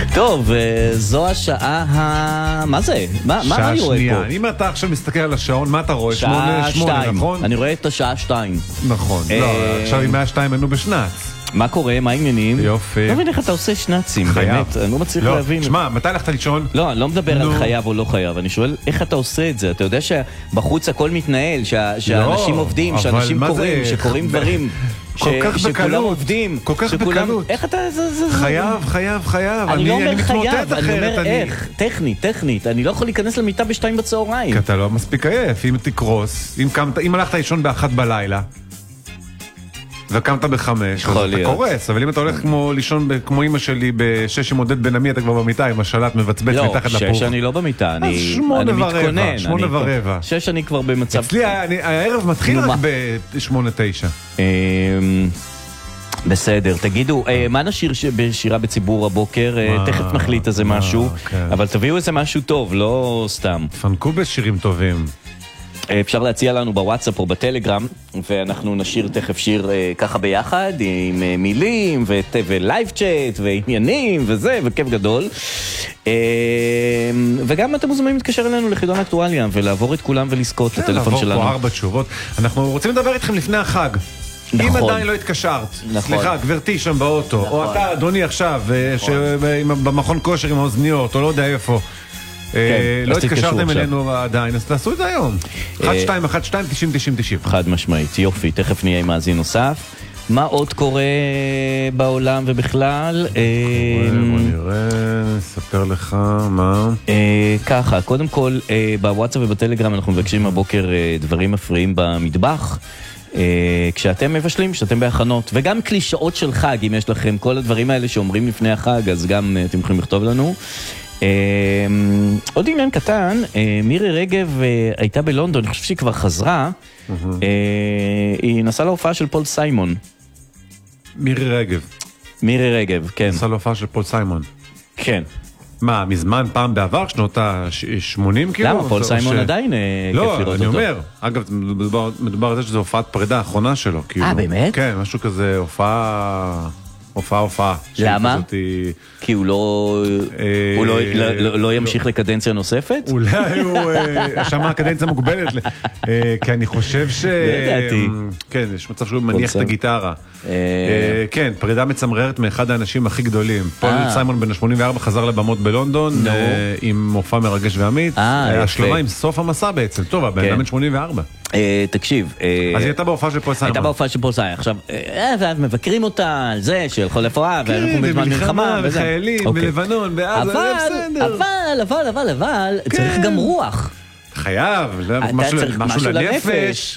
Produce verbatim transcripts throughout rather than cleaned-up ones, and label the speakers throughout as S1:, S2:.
S1: טוב, זו השעה ה... מה זה? מה אני רואה פה?
S2: אם אתה עכשיו מסתכל על השעון, מה אתה רואה? שעה שתיים,
S1: נכון? אני רואה את השעה שתיים.
S2: נכון. לא, עכשיו עם מהשתיים היינו בשנץ.
S1: מה קורה? מה העניינים?
S2: יופי.
S1: לא מבין איך אתה עושה שנצים, באמת. אני לא מצליח להבין.
S2: שמע, מתי הלכת לישון?
S1: לא, אני לא מדבר על חייב או לא חייב. אני שואל איך אתה עושה את זה. אתה יודע שבחוץ הכל מתנהל, שאנשים עובדים, שאנשים קוראים, שקוראים דברים.
S2: כל כך
S1: שכולם עובדים.
S2: כל כך בקלות.
S1: איך אתה...
S2: חייב, חייב, חייב.
S1: אני לא אומר חייב, אני אומר איך. טכנית, טכנית. אני לא יכול להיכנס למיטה בשתיים בצהריים.
S2: כי אתה לא מספיק עייף. אם תקרוס, אם הלכת לישון באחת בלילה, וקמת בחמש, אז אתה קורס, אבל אם אתה הולך כמו לישון כמו אמא שלי בשש עם עודד בן עמי, אתה כבר במיטה עם השלט מבצבץ מתחת לפוך.
S1: לא, שש אני לא במיטה, אני מתכונן.
S2: שמונה ורבע.
S1: שש אני כבר במצב...
S2: אצלי הערב מתחיל רק בשמונה תשע.
S1: בסדר, תגידו, מה נשאיר בשירה בציבור הבוקר? תכף נחליט איזה משהו, אבל תביאו איזה משהו טוב, לא סתם.
S2: תפנקו בשירים טובים.
S1: אפשר להציע לנו בוואטסאפ או בטלגרם, ואנחנו נשאיר תכף שיר ככה ביחד, עם מילים, ולייב צ'אט, ועניינים, וזה, וכיף גדול. וגם אתם מוזמנים להתקשר אלינו לחידון אקטואליה, ולעבור את כולם ולזכות את הטלפון שלנו.
S2: לעבור פה ארבע תשובות. אנחנו רוצים לדבר איתכם לפני החג. אם עדיין לא התקשרת, סליחה, גברתי שם באוטו, או אתה, אדוני עכשיו, במכון כושר עם האוזניות, או לא יודע איפה, לא התקשרתם אלינו עדיין, אז תעשו את זה היום. אחת שתיים אחת שתיים תשעים תשעים תשעים.
S1: חד משמעית, יופי, תכף נהיה עם מאזין נוסף. מה עוד קורה בעולם ובכלל?
S2: בוא נראה, נספר לך מה.
S1: ככה, קודם כל בוואטסאפ ובטלגרם אנחנו מבקשים הבוקר דברים מפריעים במטבח, כשאתם מבשלים, כשאתם בהכנות, וגם קלישאות של חג, אם יש לכם כל הדברים האלה שאומרים לפני החג, אז גם אתם יכולים לכתוב לנו. עוד עניין קטן, מירי רגב הייתה בלונדון, אני חושב שהיא כבר חזרה, היא נסעה להופעה של פול סיימון.
S2: מירי רגב.
S1: מירי רגב, כן.
S2: נסעה להופעה של פול סיימון.
S1: כן.
S2: מה, מזמן פעם בעבר, שנות ה-שמונים כאילו?
S1: למה? פול סיימון עדיין כיף לראות אותו.
S2: לא, אני אומר, אגב, מדובר על זה שזו הופעת פרידה האחרונה שלו.
S1: אה, באמת?
S2: כן, משהו כזה, הופעה... הופעה, הופעה.
S1: למה? כי הוא לא ימשיך לקדנציה נוספת?
S2: אולי הוא שמע קדנציה מוגבלת. כי אני חושב ש... כן, יש מצב שהוא מניח את הגיטרה. כן, פרידה מצמררת מאחד האנשים הכי גדולים. פול סיימון בן ה-שמונים וארבע חזר לבמות בלונדון עם מופע מרגש ועמית. השלמה עם סוף המסע בעצם. טוב, הבן אדם בן שמונים וארבע.
S1: תקשיב.
S2: אז היא הייתה בהופעה של פול סיימון.
S1: הייתה בהופעה של פול סיימון. עכשיו, ואז מבקרים אותה על זה של חול רפואה, ואנחנו בזמן מלחמה.
S2: וחיילים, בלבנון, בעזה, בסדר.
S1: אבל, אבל, אבל, אבל, צריך גם רוח.
S2: חייב, משהו לנפש.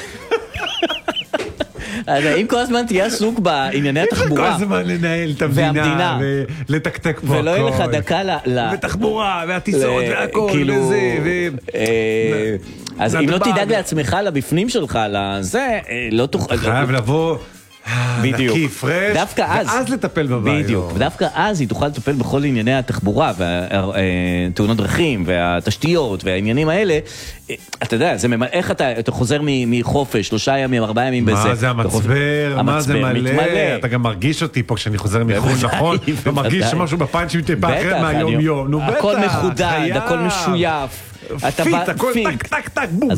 S1: אם כל הזמן תהיה עסוק בענייני התחבורה.
S2: כל הזמן לנהל את המדינה, ולתקתק פה הכל.
S1: ולא יהיה לך דקה ל...
S2: ותחבורה, והטיסות, והכל, וזה,
S1: אז אם לא תדאג לעצמך, לבפנים שלך, לזה, לא תוכל...
S2: חייב לבוא...
S1: בדיוק.
S2: נקי, פרש, ואז לטפל בבית.
S1: בדיוק, ודווקא אז היא תוכל לטפל בכל ענייני התחבורה, והתאונות דרכים, והתשתיות, והעניינים האלה. אתה יודע, איך אתה חוזר מחופש, שלושה ימים, ארבעה ימים בזה.
S2: מה זה המצבר, מה זה מלא. אתה גם מרגיש אותי פה כשאני חוזר מחול, נכון? אתה מרגיש שמשהו בפאנץ' מטבע אחרת מהיום יום. נו בטח.
S1: הכל מחודד, הכל משויף.
S2: פיט, הכל טק, טק, טק, בום.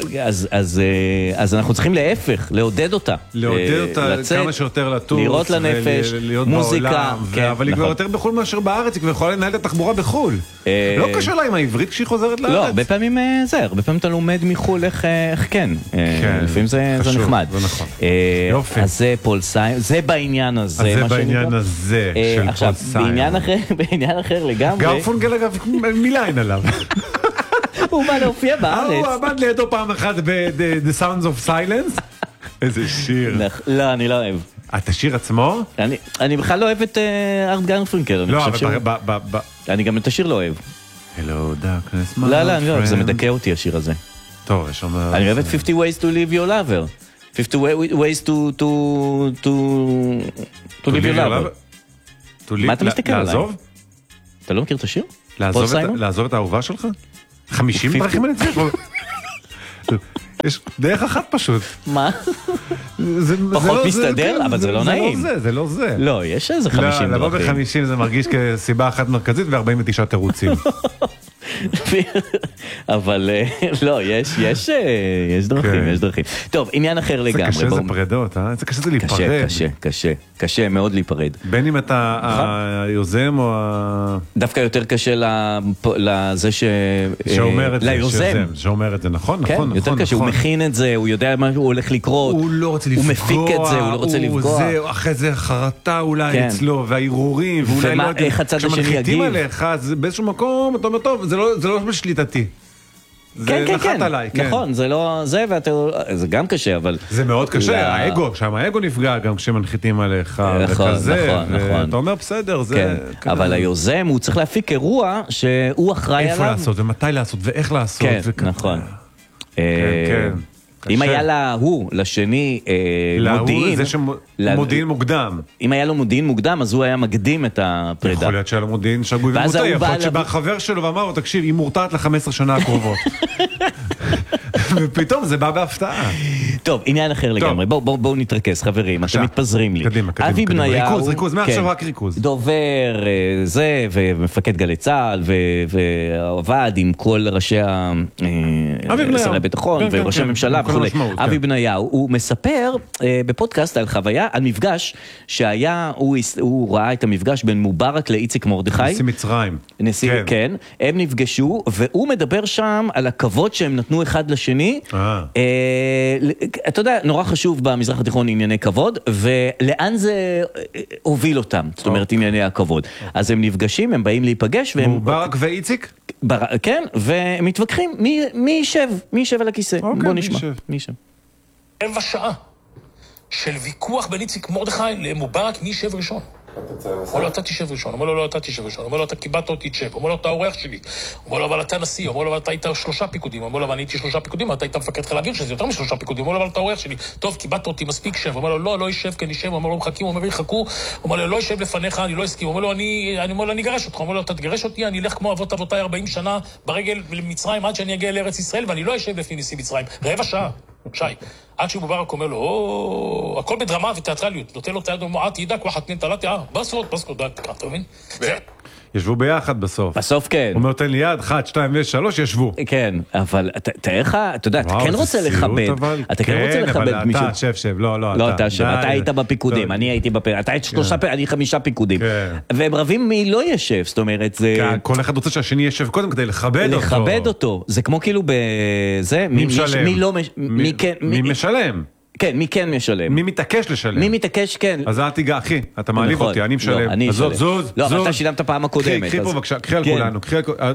S1: אז אנחנו צריכים להפך, לעודד אותה.
S2: לעודד אותה כמה שיותר לטוס.
S1: לראות לנפש, מוזיקה.
S2: אבל היא כבר יותר בחול מאשר בארץ, היא כבר יכולה לנהל את התחבורה בחול. לא קשה לה עם העברית כשהיא חוזרת לארץ.
S1: לא, הרבה פעמים זה, הרבה פעמים אתה לומד מחול איך כן. לפעמים זה נחמד.
S2: יופי.
S1: אז זה פול סיימון, זה בעניין הזה.
S2: אז זה בעניין הזה של פול סיימון.
S1: בעניין אחר לגמרי.
S2: גרפונקל אגב, מילה אין עליו.
S1: הוא בא להופיע בארץ.
S2: הוא עמד לידו פעם אחת ב-The Sounds of Silence. איזה שיר.
S1: לא, אני לא אוהב.
S2: את השיר עצמו?
S1: אני בכלל לא אוהב את ארט גרפונקל.
S2: לא, אבל...
S1: אני גם את השיר לא אוהב.
S2: Hello darkness my friend.
S1: לא, לא, אני לא אוהב, זה מדכא אותי השיר הזה.
S2: טוב, יש אומר...
S1: אני אוהב את fifty ways to live your lover. fifty ways to... to live your lover. מה אתה מסתכל עליי?
S2: לעזוב?
S1: אתה לא מכיר את השיר?
S2: לעזוב את האהובה שלך? חמישים דרכים אני צריך? יש דרך אחת פשוט.
S1: מה? פחות מסתדר, אבל זה לא נעים.
S2: זה לא זה, זה לא זה.
S1: לא, יש איזה חמישים דרכים.
S2: לא, לבוא בחמישים זה מרגיש כסיבה אחת מרכזית ו-ארבעים ותשעה תירוצים.
S1: אבל לא, יש, יש, יש דרכים, יש דרכים. טוב, עניין אחר לגמרי.
S2: זה קשה, זה פרדות, אה? זה קשה, זה להיפרד.
S1: קשה, קשה, קשה, קשה מאוד להיפרד.
S2: בין אם אתה היוזם או ה...
S1: דווקא יותר קשה לזה ש...
S2: שאומר את זה,
S1: ליוזם.
S2: שאומר את זה, נכון, נכון, נכון.
S1: כן, יותר קשה, הוא מכין את זה, הוא יודע מה הוא הולך לקרות.
S2: הוא לא רוצה לפגוע.
S1: הוא מפיק את זה, הוא לא רוצה לפגוע.
S2: אחרי זה חרטה אולי אצלו, והעירורים, ואולי לא...
S1: איך הצד השני יגיב.
S2: כשמנחיתים עליך, אז באיזשהו מקום, אתה אומר, טוב, זה לא בשליטתי.
S1: כן, כן, כן, נכון, זה לא זה, זה גם קשה, אבל...
S2: זה מאוד קשה, האגו, שם האגו נפגע גם כשמנחיתים עליך, וכזה, ואתה אומר בסדר, זה...
S1: אבל היוזם, הוא צריך להפיק אירוע שהוא אחראי עליו.
S2: איפה לעשות, ומתי לעשות, ואיך לעשות.
S1: כן, נכון. כן, כן. אם היה לה, הוא, לשני, מודיעין...
S2: זה שמודיעין מוקדם.
S1: אם היה לו מודיעין מוקדם, אז הוא היה מקדים את הפרידה.
S2: יכול להיות שהיה לו מודיעין שגוי ומוטה, יכול להיות שבא חבר שלו ואמר לו, תקשיב, היא מורתעת ל-חמש עשרה שנה הקרובות. ופתאום זה בא בהפתעה.
S1: טוב, עניין אחר לגמרי. בואו נתרכז, חברים, אתם מתפזרים לי.
S2: קדימה, קדימה. ריכוז, ריכוז, מעכשיו רק ריכוז.
S1: דובר, זה, ומפקד גלי צה"ל, ועבד עם כל ראשי שרי הביטחון, וראשי הממשלה וכו'. אבי בניהו, הוא מספר בפודקאסט על חוויה, על מפגש שהיה, הוא ראה את המפגש בין מובארק לאיציק מרדכי.
S2: נשיא מצרים.
S1: נשיא, כן. הם נפגשו, והוא מדבר שם על הכבוד שהם נתנו אחד לשני. אתה יודע, נורא חשוב במזרח התיכון ענייני כבוד, ולאן זה הוביל אותם, זאת אומרת ענייני הכבוד. אז הם נפגשים, הם באים להיפגש,
S2: מובארק ואיציק?
S1: כן, ומתווכחים, מי יישב, מי יישב על הכיסא. בוא נשמע. מי יישב?
S3: רבע שעה של ויכוח בין איציק מרדכי למובארק, מי יישב ראשון? אומר לו, אתה תשב ראשון, אומר לו, לא, אתה תשב ראשון, אומר לו, אתה קיבלת אותי תשב, אומר לו, אתה האורח שלי, אומר לו, אבל אתה נשיא, אומר לו, אבל אתה היית שלושה פיקודים, אומר לו, אבל אני הייתי שלושה פיקודים, אתה היית מפקד חיל האוויר שזה יותר משלושה פיקודים, אומר לו, אבל אתה האורח שלי, טוב, קיבלת אותי מספיק שב, אומר לו, לא, לא יישב, כן יישב, אומר לו, מחכים, אומר לי, חכו, אומר לו, לא יישב לפניך, אני לא אסכים, אומר לו, אני, אני אומר לו, אני אגרש אותך, אומר לו, אתה תגרש אותי, אני אלך כמו אבות אבותיי ארבעים שנה ברגל למצרים עד שאני אגיע לארץ ישראל, ואני לא אשב לפני נשיא מצרים. רבע שעה, שי. עד שמובארק אומר לו, או, הכל בדרמה ותיאטרליות, נותן לו את היד ומועד, ידע, כבר חתנין, תלתי, אה, בסקות, בסקות, דעת, אתה מבין?
S2: ישבו ביחד בסוף.
S1: בסוף כן.
S2: הוא אומר, תן לי יד, אחת, שתיים ושלוש, ישבו.
S1: כן, אבל תאר לך, אתה יודע, אתה כן רוצה לכבד. אתה כן רוצה לכבד מישהו.
S2: כן, אבל אתה, שב, שב, לא, לא, אתה.
S1: לא, אתה שב, אתה היית בפיקודים, אני הייתי בפיקודים, אתה היית שלושה, אני חמישה פיקודים. והם רבים מי לא ישב, זאת אומרת, זה...
S2: כל אחד רוצה שהשני ישב קודם כדי לכבד אותו.
S1: לכבד אותו. זה כמו כאילו בזה,
S2: מי משלם?
S1: מי
S2: משלם?
S1: כן, מי כן משלם?
S2: מי מתעקש לשלם?
S1: מי מתעקש, כן.
S2: אז אל תיגע, אחי, אתה מעליב אותי, אני משלם.
S1: לא, אני
S2: אשלם. זוז, זוז.
S1: לא, אבל אתה שילמת פעם הקודמת.
S2: קחי פה בבקשה, קחי על כולנו, קחי על כולנו.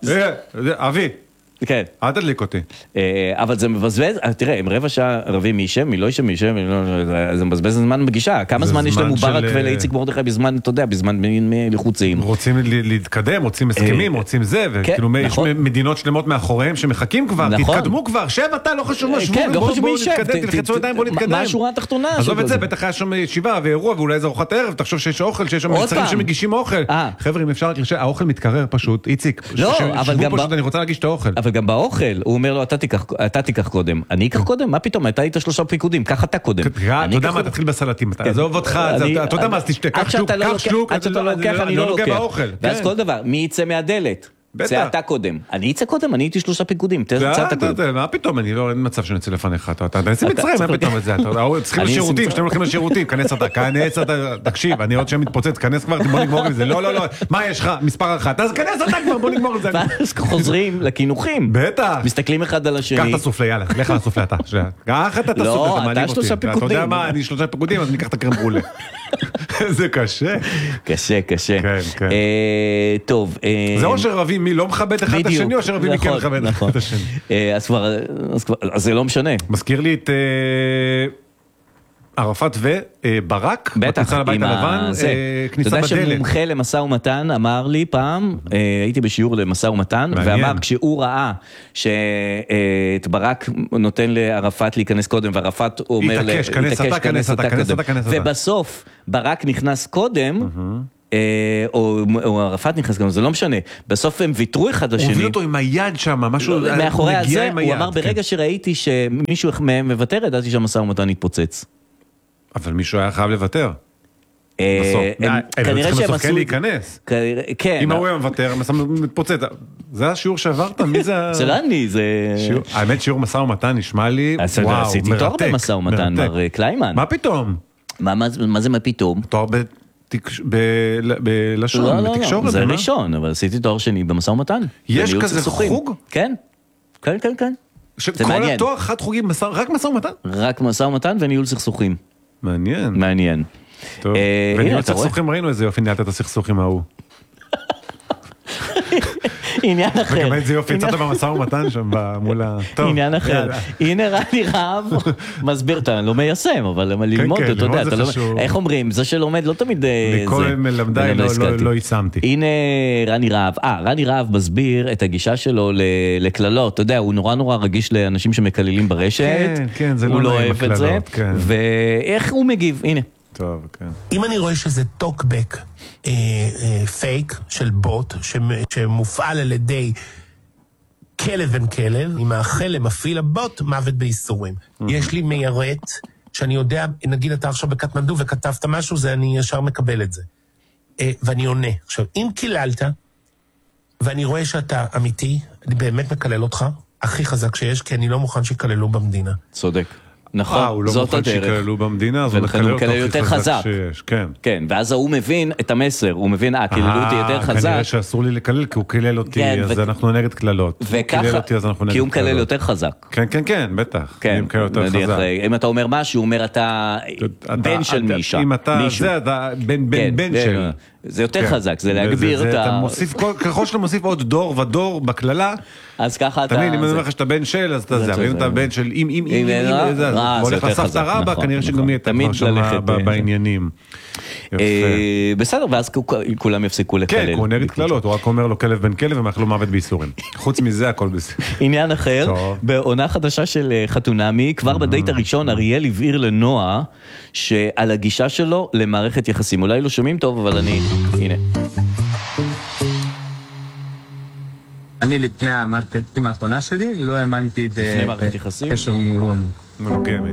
S2: אבי.
S1: כן.
S2: אל תדליק אותי.
S1: אבל זה מבזבז, תראה, אם רבע שעה רבים מי יישב, מי לא יישב, מי יישב, זה מבזבז זמן בגישה. כמה זמן יש למובארק ולאיציק מרדכי בזמן, אתה יודע, בזמן לחוצים.
S2: רוצים להתקדם, רוצים הסכמים, רוצים זה, וכאילו יש מדינות שלמות מאחוריהם שמחכים כבר, תתקדמו כבר, שב אתה, לא חשוב מה שבו, בואו נתקדם, תלחצו ידיים, בואו נתקדם.
S1: מה השורה התחתונה?
S2: עזוב את זה, בטח היה שם ישיבה ואירוע, ואולי זה ארוחת ערב, תחשוב שיש אוכל, שיש שם מלצרים שמגישים אוכל. חבר'ה, אם אפשר, האוכל מתקרר פשוט, איציק, אני רוצה להגיש את האוכל.
S1: אבל גם באוכל, הוא אומר לו, אתה תיקח קודם. אני אקח קודם? מה פתאום? אתה היית שלושה פיקודים, קח אתה קודם.
S2: אתה יודע מה, תתחיל בסלטים. עזוב אותך, אתה יודע מה, אז תשתה, קח שלוק, קח שלוק,
S1: עד שאתה לא לוקח, אני לא לוקח. ואז כל דבר, מי יצא מהדלת? זה אתה קודם. אני אצא קודם, אני הייתי שלושה פיגודים.
S2: מה פתאום, אני לא, אין מצב שנצא לפניך. אתה נצא מצרים, מה פתאום את זה? צריכים לשירותים, שאתם הולכים לשירותים, כנס אתה, כנס אתה, תקשיב, אני עוד שם מתפוצץ, כנס כבר, בוא נגמור עם זה. לא, לא, לא, מה יש לך? מספר אחת. אז כנס אתה כבר, בוא נגמור עם זה.
S1: ואז חוזרים לכינוכים.
S2: בטח.
S1: מסתכלים אחד על השני.
S2: קח את הסופלה, יאללה, לך על הסופלה אתה. קח אתה את הסופלה, אתה מעליב אותי. אתה יודע מה, אני שלושה פיגודים, אז ניקח את הקרם ברולה. זה קשה.
S1: קשה, קשה. טוב.
S2: זה או שרבים מי לא מכבד אחד את השני, או שרבים מי כן מכבד אחד את השני.
S1: אז כבר, אז זה לא משנה.
S2: מזכיר לי את ערפאת וברק, בכניסה לבית הלבן, כניסה בדלת.
S1: אתה יודע שמומחה למשא ומתן אמר לי פעם, הייתי בשיעור למשא ומתן, ואמר כשהוא ראה שאת ברק נותן לערפאת להיכנס קודם, וערפאת אומר,
S2: התעקש, כנס אתה, כנס אתה, כנס אתה, כנס אתה.
S1: ובסוף ברק נכנס קודם, או ערפאת נכנס גם, זה לא משנה. בסוף הם ויתרו אחד לשני.
S2: הוא הוביל אותו עם היד שם, משהו
S1: מאחורי הזה, הוא אמר ברגע שראיתי שמישהו מהם מוותר, ידעתי שהמשא ומתן יתפוצץ.
S2: אבל מישהו היה חייב לוותר.
S1: כנראה שהם עשו...
S2: כן להיכנס.
S1: כן.
S2: אם הוא היה מוותר, המשא מתפוצץ. זה השיעור שעברת? מי זה?
S1: זה לא אני, זה...
S2: האמת, שיעור משא ומתן נשמע לי, וואו,
S1: עשיתי תואר במשא ומתן, מר קליימן.
S2: מה פתאום?
S1: מה זה מה פתאום?
S2: תואר בלשון, בתקשורת.
S1: זה ראשון, אבל עשיתי תואר שני במשא ומתן.
S2: יש כזה חוג?
S1: כן, כן, כן, כן.
S2: כל התואר חד חוגי, רק משא ומתן?
S1: רק משא ומתן וניהול סכסוכים.
S2: מעניין.
S1: מעניין.
S2: טוב, וניהול סכסוכים ראינו איזה יופי ניהלת את הסכסוכים ההוא.
S1: עניין אחר.
S2: וגם איזה יופי יצאת במשא ומתן שם מול ה...
S1: עניין אחר. הנה רני רהב, מסביר, אתה לא מיישם, אבל ללמוד, אתה יודע, איך אומרים, זה שלומד לא תמיד...
S2: מכל מלמדיי לא יישמתי.
S1: הנה רני רהב, אה, רני רהב מסביר את הגישה שלו לקללות, אתה יודע, הוא נורא נורא רגיש לאנשים שמקללים ברשת,
S2: כן, כן, זה לא נעים הקללות, כן.
S1: ואיך הוא מגיב, הנה.
S2: טוב, כן.
S4: אם אני רואה שזה טוקבק פייק של בוט שמופעל על ידי כלב בן כלב, אני מאחל למפעיל הבוט מוות בייסורים. יש לי מיירט שאני יודע, נגיד אתה עכשיו בקטמנדו וכתבת משהו, זה אני ישר מקבל את זה. ואני עונה. עכשיו, אם קיללת, ואני רואה שאתה אמיתי, אני באמת מקלל אותך, הכי חזק שיש, כי אני לא מוכן שיקללו במדינה.
S1: צודק. נכון, זאת הדרך.
S2: הוא לא מוכן שיקללו במדינה, אז הוא מקלל אותו
S1: יותר חזק
S2: שיש, כן.
S1: כן, ואז הוא מבין את המסר, הוא מבין, אה, קיללו אותי יותר חזק.
S2: כנראה שאסור לי לקלל, כי הוא קילל אותי, אז אנחנו נגד קללות.
S1: וככה, כי הוא מקלל יותר חזק.
S2: כן, כן, כן, בטח.
S1: כן, אם אתה אומר משהו, הוא אומר, אתה בן של מישה.
S2: אם אתה, זה, אתה בן של...
S1: זה יותר חזק, זה להגביר את ה...
S2: ככל שאתה מוסיף עוד דור ודור בכללה,
S1: אז ככה אתה...
S2: תמיד, אם אני אומר לך שאתה בן של, אז אתה זה, אם אתה בן של, אם, אם, אם, אם, זה, הולך לסבתא רבא, כנראה שגם יהיה תמיד שם בעניינים.
S1: בסדר, ואז כולם יפסיקו לקלל.
S2: כן, הוא נגד כללות, הוא רק אומר לו כלב בן כלב ומאכל לו מוות בייסורים. חוץ מזה הכל בסדר.
S1: עניין אחר, בעונה חדשה של חתונמי, כבר בדייט הראשון אריאל הבהיר לנועה שעל הגישה שלו למערכת יחסים. אולי לא שומעים טוב, אבל אני... הנה.
S5: אני לפני המערכת האחרונה שלי, לא האמנתי בקשר מורון.
S2: מונוגמיה.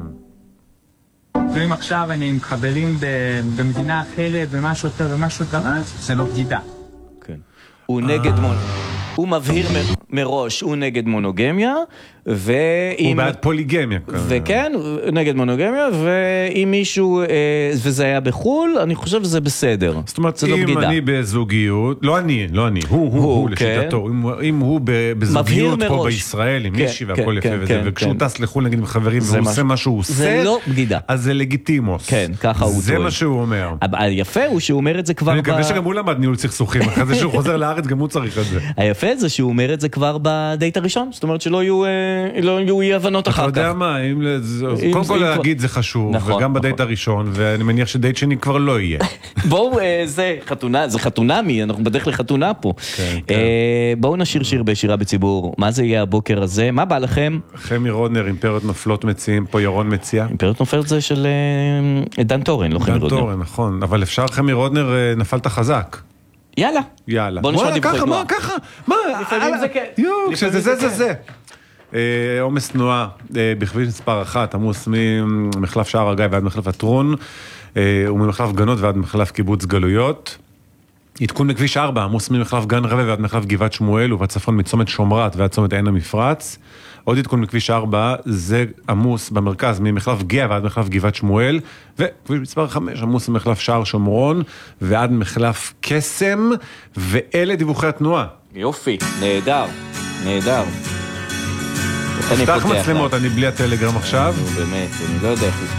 S5: ואם עכשיו אני עם חברים במדינה אחרת ומשהו יותר ומשהו קרה, זה לא בגידה.
S1: כן. הוא נגד מונוגמיה. הוא מבהיר מראש, הוא נגד מונוגמיה, ואם...
S2: הוא בעד פוליגמיה.
S1: וכן, נגד מונוגמיה, ואם מישהו, וזה היה בחול, אני חושב שזה בסדר.
S2: זאת אומרת, אם אני בזוגיות, לא אני, לא אני, הוא, הוא, הוא, לשיטתו, אם הוא בזוגיות פה בישראל, עם מישהי והכל יפה וזה, וכשהוא טס לחול נגיד עם חברים, והוא עושה מה שהוא עושה,
S1: זה לא בגידה.
S2: אז זה לגיטימוס.
S1: כן, ככה הוא טוען.
S2: זה מה שהוא אומר.
S1: היפה הוא שהוא אומר את זה כבר...
S2: אני מקווה שגם הוא למד ניהול סכסוכים, אחרי זה שהוא חוזר לארץ, גם הוא צריך את זה.
S1: היפה זה שהוא אומר את זה כבר בדייט הראשון, זאת אומרת שלא יהיו, לא יהיו אי הבנות אחר כך.
S2: אתה יודע מה, קודם כל להגיד זה חשוב, וגם בדייט הראשון, ואני מניח שדייט שני כבר לא יהיה.
S1: בואו, זה חתונה, זה חתונמי, אנחנו בדרך לחתונה פה. בואו נשיר שיר בשירה בציבור, מה זה יהיה הבוקר הזה, מה בא לכם?
S2: חמי רודנר, אימפריות נופלות מציעים, פה ירון מציע.
S1: אימפריות נופלות זה של דן טורן, לא חמי רודנר.
S2: דן טורן, נכון, אבל אפשר חמי רודנר נפלת חזק.
S1: יאללה.
S2: יאללה.
S1: בוא נשמע דיווחי תנועה.
S2: מה, ככה, מה?
S1: לפעמים זה כן.
S2: יו, כשזה זה זה זה. עומס תנועה בכביש מספר אחת, עמוס ממחלף שער הגיא ועד מחלף הטרון, וממחלף גנות ועד מחלף קיבוץ גלויות. עדכון בכביש ארבע, עמוס ממחלף גן רבע ועד מחלף גבעת שמואל, ובצפון מצומת שומרת ועד צומת עין המפרץ. עוד עדכון בכביש ארבע, זה עמוס במרכז ממחלף גאה ועד מחלף גבעת שמואל, וכביש מספר חמש, עמוס ממחלף שער שומרון ועד מחלף קסם, ואלה דיווחי התנועה.
S1: יופי, נהדר, נהדר.
S2: תפתח מצלמות, אני בלי הטלגרם עכשיו.
S1: באמת, אני לא יודע איך...